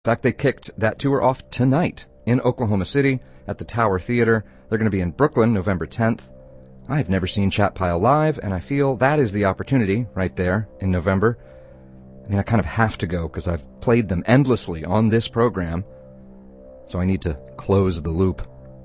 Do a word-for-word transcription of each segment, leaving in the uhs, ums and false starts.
fact, they kicked that tour off tonight in Oklahoma City at the Tower Theater. They're going to be in Brooklyn November tenth. I've never seen Chat Pile live, and I feel that is the opportunity right there in November. I mean, I kind of have to go because I've played them endlessly on this program, so I need to close the loop.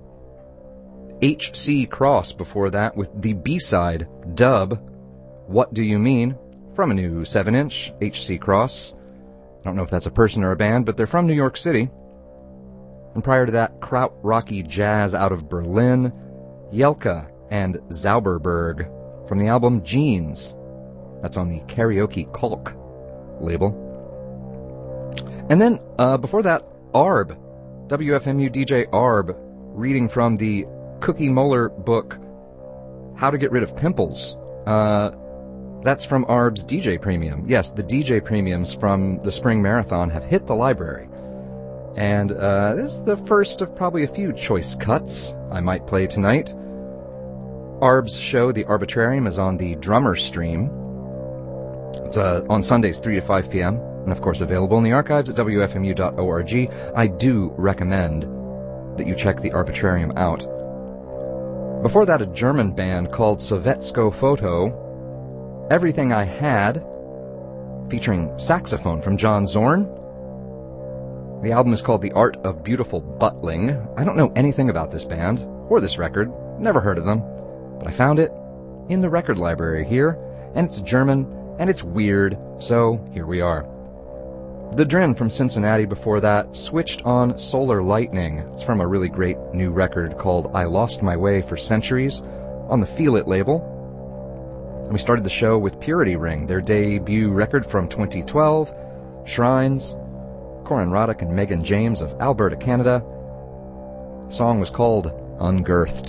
H C Cross before that with the B-side, Dub, What Do You Mean? From a new seven inch, H C Cross. I don't know if that's a person or a band, but they're from New York City. And prior to that, Kraut Rocky Jazz out of Berlin, Jelka and Zauberberg from the album Jeans. That's on the Karaoke Kalk label. And then, uh, before that, Arb, W F M U D J Arb, reading from the Cookie Moeller book, How to Get Rid of Pimples. Uh, that's from Arb's D J Premium. Yes, the D J Premiums from the Spring Marathon have hit the library. And uh, this is the first of probably a few choice cuts I might play tonight. Arb's show, The Arbitrarium, is on the Drummer stream. It's uh, on Sundays, three to five p.m., and of course available in the archives at W F M U dot org. I do recommend that you check The Arbitrarium out. Before that, a German band called Sovetsko Photo, Everything I Had, featuring saxophone from John Zorn. The album is called The Art of Beautiful Buttling. I don't know anything about this band, or this record, never heard of them, but I found it in the record library here, and it's German, and it's weird, so here we are. The Drin from Cincinnati before that switched on Solar Lightning. It's from a really great new record called I Lost My Way for Centuries on the Feel It label. And we started the show with Purity Ring, their debut record from twenty twelve, Shrines, Corin Roddick and Megan James of Alberta, Canada. The song was called Ungirthed.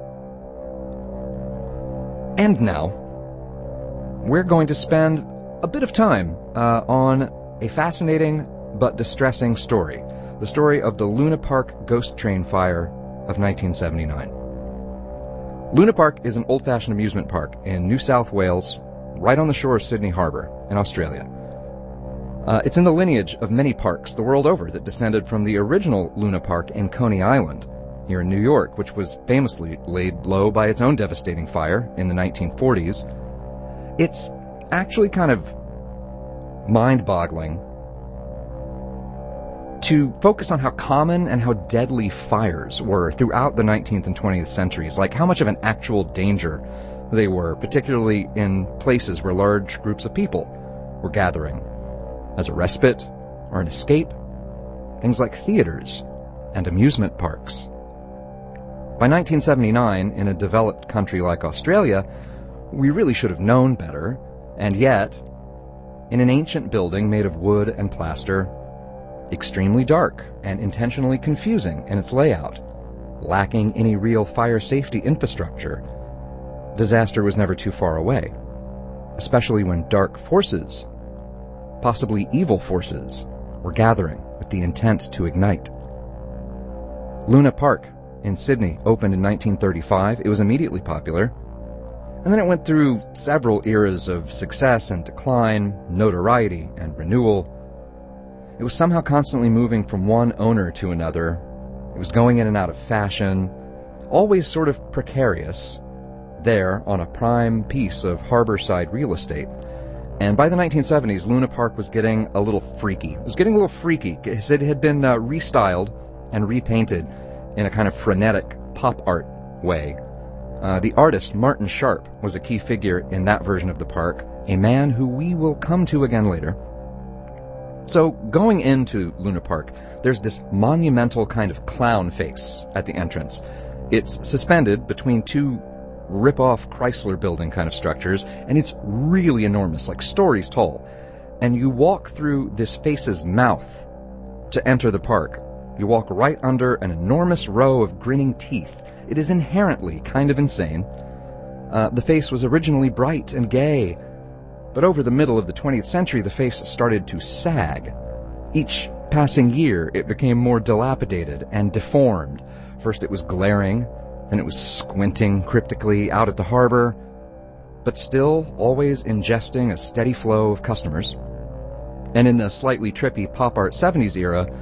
And now, we're going to spend a bit of time uh, on a fascinating but distressing story. The story of the Luna Park ghost train fire of nineteen seventy-nine. Luna Park is an old-fashioned amusement park in New South Wales, right on the shore of Sydney Harbour in Australia. Uh, it's in the lineage of many parks the world over that descended from the original Luna Park in Coney Island, here in New York, which was famously laid low by its own devastating fire in the nineteen forties. It's actually kind of mind-boggling to focus on how common and how deadly fires were throughout the nineteenth and twentieth centuries, like how much of an actual danger they were, particularly in places where large groups of people were gathering, as a respite or an escape, things like theaters and amusement parks. By nineteen seventy-nine, in a developed country like Australia, we really should have known better, and yet, in an ancient building made of wood and plaster, extremely dark and intentionally confusing in its layout, lacking any real fire safety infrastructure, disaster was never too far away, especially when dark forces, possibly evil forces, were gathering with the intent to ignite. Luna Park in Sydney opened in nineteen thirty-five. It was immediately popular, and then it went through several eras of success and decline, notoriety and renewal. It was somehow constantly moving from one owner to another. It was going in and out of fashion, always sort of precarious, there on a prime piece of harborside real estate. And by the nineteen seventies, Luna Park was getting a little freaky. It was getting a little freaky. It had been uh, restyled and repainted in a kind of frenetic pop art way. Uh, the artist, Martin Sharp, was a key figure in that version of the park, a man who we will come to again later. So, going into Luna Park, there's this monumental kind of clown face at the entrance. It's suspended between two rip-off Chrysler building kind of structures, and it's really enormous, like stories tall. And you walk through this face's mouth to enter the park. You walk right under an enormous row of grinning teeth. It is inherently kind of insane. Uh, the face was originally bright and gay, but over the middle of the twentieth century, the face started to sag. Each passing year, it became more dilapidated and deformed. First it was glaring, then it was squinting cryptically out at the harbor, but still always ingesting a steady flow of customers. And in the slightly trippy pop art seventies era,